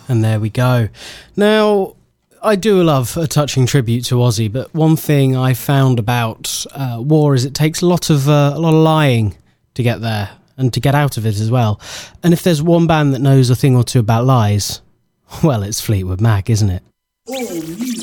And there we go. Now, I do love a touching tribute to Ozzy, but one thing I found about War is it takes a lot of lying to get there and to get out of it as well. And if there's one band that knows a thing or two about lies, well, it's Fleetwood Mac, isn't it? All music